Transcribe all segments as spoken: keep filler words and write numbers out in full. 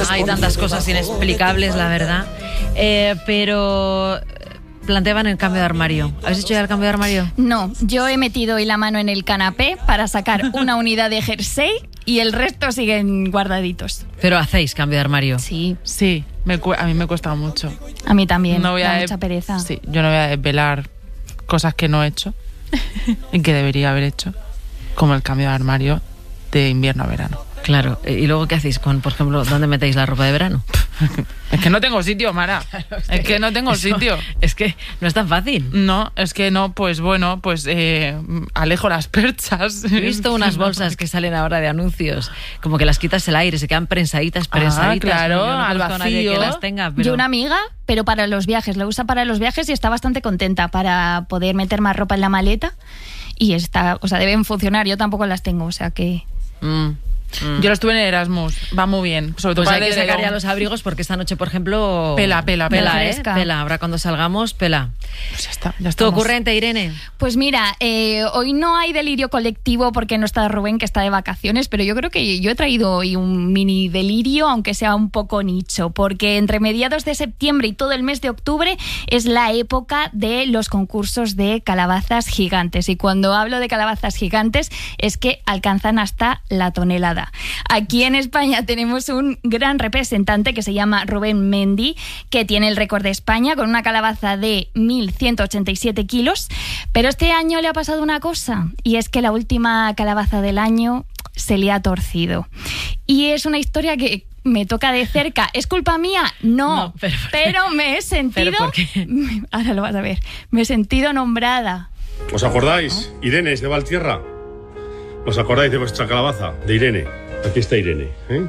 Hay tantas cosas inexplicables, la verdad. Eh, pero planteaban el cambio de armario. ¿Habéis hecho ya el cambio de armario? No, yo he metido hoy la mano en el canapé para sacar una unidad de jersey y el resto siguen guardaditos. ¿Pero hacéis cambio de armario? Sí. Sí, me cu- a mí me cuesta mucho. A mí también, No voy da a mucha pereza. Sí, yo no voy a desvelar cosas que no he hecho y que debería haber hecho, como el cambio de armario de invierno a verano. Claro. ¿Y luego qué hacéis con, por ejemplo, dónde metéis la ropa de verano? Es que no tengo sitio, Mara. Claro, es, que, es que no tengo eso, sitio. Es que no es tan fácil. No, es que no, pues bueno, pues eh, alejo las perchas. He visto unas bolsas que salen ahora de anuncios, como que las quitas el aire, se quedan prensaditas, prensaditas. Ah, claro, no, yo no al conozco a nadie vacío. que las tenga, pero... Yo una amiga, pero para los viajes, la usa para los viajes y está bastante contenta para poder meter más ropa en la maleta y está, o sea, deben funcionar. Yo tampoco las tengo, o sea que... Mm. Mm. Yo lo estuve en Erasmus, va muy bien. Sobre todo pues para hay que sacar de ya los abrigos porque esta noche, por ejemplo... Pela, pela, pela, pela. ¿eh? Pela. Ahora cuando salgamos, pela. Pues ya está, ya ¿Tu estamos. ocurrente, Irene? Pues mira, eh, hoy no hay delirio colectivo porque no está Rubén, que está de vacaciones, pero yo creo que yo he traído hoy un mini delirio, aunque sea un poco nicho, porque entre mediados de septiembre y todo el mes de octubre es la época de los concursos de calabazas gigantes. Y cuando hablo de calabazas gigantes es que alcanzan hasta la tonelada. Aquí en España tenemos un gran representante que se llama Rubén Mendy, que tiene el récord de España con una calabaza de mil ciento ochenta y siete kilos, pero este año le ha pasado una cosa, y es que la última calabaza del año se le ha torcido. Y es una historia que me toca de cerca. ¿Es culpa mía? No, no pero, pero me he sentido... ¿Pero por qué? Ahora lo vas a ver. Me he sentido nombrada. ¿Os acordáis? Irene es de Valtierra. ¿Os acordáis de vuestra calabaza? De Irene. Aquí está Irene, ¿eh?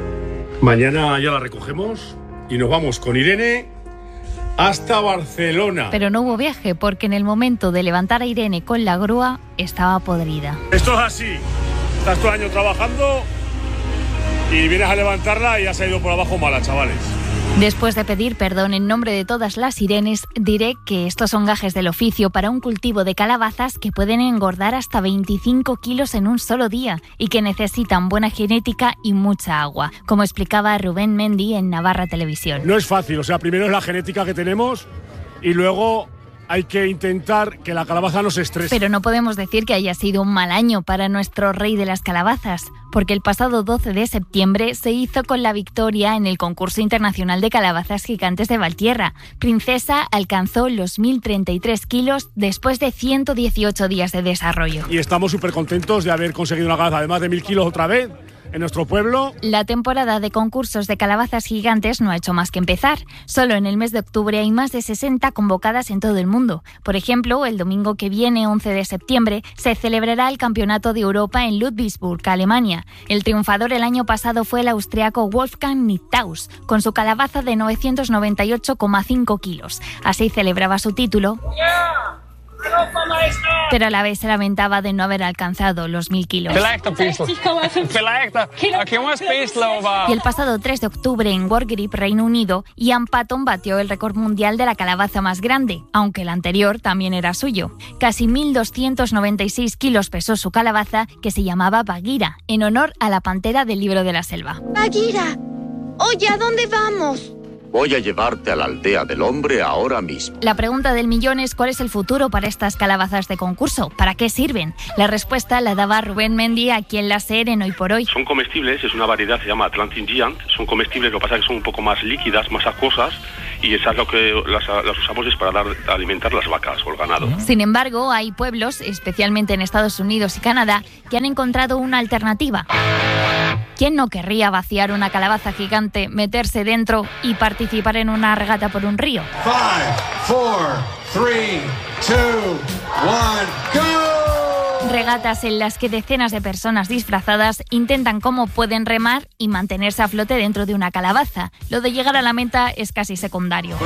Mañana ya la recogemos y nos vamos con Irene hasta Barcelona. Pero no hubo viaje porque en el momento de levantar a Irene con la grúa estaba podrida. Esto es así. Estás todo el año trabajando y vienes a levantarla y has ido por abajo mala, chavales. Después de pedir perdón en nombre de todas las Irenes, diré que estos son gajes del oficio para un cultivo de calabazas que pueden engordar hasta veinticinco kilos en un solo día y que necesitan buena genética y mucha agua, como explicaba Rubén Mendy en Navarra Televisión. No es fácil, o sea, primero es la genética que tenemos y luego hay que intentar que la calabaza no se estrese. Pero no podemos decir que haya sido un mal año para nuestro rey de las calabazas, porque el pasado doce de septiembre se hizo con la victoria en el concurso internacional de calabazas gigantes de Valtierra. Princesa alcanzó los mil treinta y tres kilos después de ciento dieciocho días de desarrollo. Y estamos súper contentos de haber conseguido una calabaza de más de mil kilos otra vez en nuestro pueblo. La temporada de concursos de calabazas gigantes no ha hecho más que empezar. Solo en el mes de octubre hay más de sesenta convocadas en todo el mundo. Por ejemplo, el domingo que viene, once de septiembre, se celebrará el Campeonato de Europa en Ludwigsburg, Alemania. El triunfador el año pasado fue el austriaco Wolfgang Nittaus, con su calabaza de novecientos noventa y ocho coma cinco kilos. Así celebraba su título, pero a la vez se lamentaba de no haber alcanzado los mil kilos. Y el pasado tres de octubre en World Grip, Reino Unido, Ian Patton batió el récord mundial de la calabaza más grande, aunque el anterior también era suyo. Casi mil doscientos noventa y seis kilos pesó su calabaza, que se llamaba Bagheera, en honor a la pantera del libro de la selva. Bagheera, oye, ¿a dónde vamos? Voy a llevarte a la aldea del hombre ahora mismo. La pregunta del millón es ¿cuál es el futuro para estas calabazas de concurso? ¿Para qué sirven? La respuesta la daba Rubén Mendy aquí en la SER en Hoy por Hoy. Son comestibles, es una variedad, se llama Atlantic Giant. Son comestibles, lo que pasa es que son un poco más líquidas, más acuosas, y esas lo que las, las usamos es para dar, alimentar las vacas o el ganado. Sin embargo, hay pueblos, especialmente en Estados Unidos y Canadá, que han encontrado una alternativa. ¿Quién no querría vaciar una calabaza gigante, meterse dentro y participar en una regata por un río? Five, four, three, two, one, go! Regatas en las que decenas de personas disfrazadas intentan como pueden remar y mantenerse a flote dentro de una calabaza. Lo de llegar a la meta es casi secundario.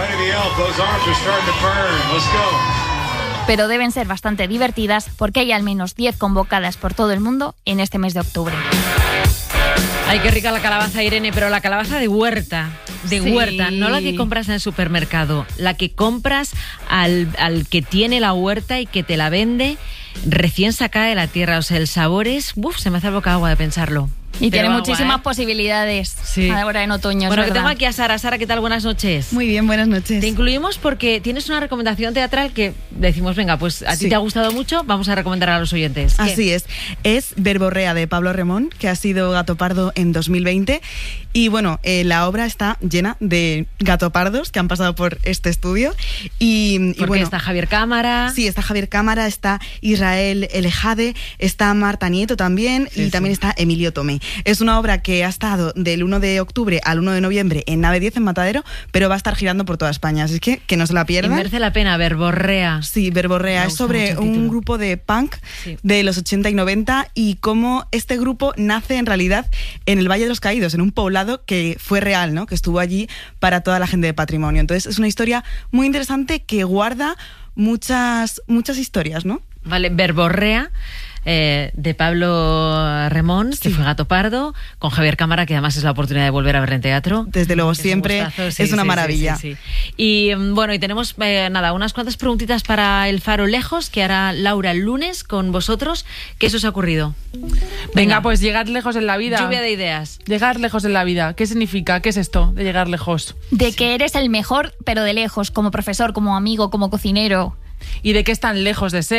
Pero deben ser bastante divertidas porque hay al menos diez convocadas por todo el mundo en este mes de octubre. Ay, qué rica la calabaza, Irene, pero la calabaza de huerta, de Sí. huerta, no la que compras en el supermercado, la que compras al, al que tiene la huerta y que te la vende recién sacada de la tierra. O sea, el sabor es... Uf, se me hace la boca agua de pensarlo. Y Pero tiene agua, muchísimas ¿eh? posibilidades Sí. ahora en otoño. Bueno, es que verdad. tengo aquí a Sara. Sara, ¿qué tal? Buenas noches. Muy bien, buenas noches. Te incluimos porque tienes una recomendación teatral que decimos, venga, pues a ti Sí. te ha gustado mucho, vamos a recomendar a los oyentes. ¿Qué? Así es. Es Verborrea de Pablo Remón, que ha sido Gatopardo en dos mil veinte. Y bueno, eh, la obra está llena de gatopardos que han pasado por este estudio. Y, y Porque bueno, está Javier Cámara. Sí, está Javier Cámara, está Israel Elejade, está Marta Nieto también Sí, y también sí. está Emilio Tomé. Es una obra que ha estado del uno de octubre al uno de noviembre en Nave diez en Matadero, pero va a estar girando por toda España, así que que no se la Y pierdan. merece la pena, Verborrea. Sí, Verborrea Me es gusta sobre mucho el un título. grupo de punk Sí. de los ochenta y noventa y cómo este grupo nace en realidad en el Valle de los Caídos, en un poblado que fue real, ¿no? Que estuvo allí para toda la gente de patrimonio. Entonces es una historia muy interesante que guarda muchas, muchas historias, ¿no? Vale, Verborrea. Eh, de Pablo Remón, que Sí. fue Gato Pardo, con Javier Cámara, que además es la oportunidad de volver a ver en teatro. Desde luego, Es un siempre gustazo, sí, es una sí, maravilla. sí, sí, sí. Y mm, bueno, y tenemos eh, nada, unas cuantas preguntitas para el Faro Lejos, que hará Laura el lunes con vosotros. ¿Qué eso os ha ocurrido? Venga, pues llegar lejos en la vida. Lluvia de ideas. Llegar lejos en la vida. ¿Qué significa? ¿Qué es esto de llegar lejos? De que eres el mejor, pero de lejos, como profesor, como amigo, como cocinero. ¿Y de qué están lejos de ser?